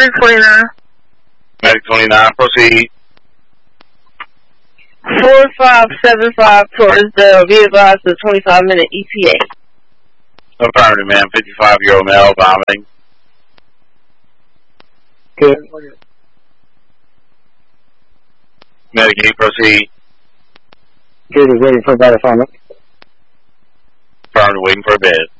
Medic 29. Medic 29, proceed. 4575 towards the be advised the 25-minute ETA. Affirmative, ma'am. 55-year-old male vomiting. Good. Medic 8, proceed. Good is waiting for a bed assignment. Affirmative, waiting for a bed.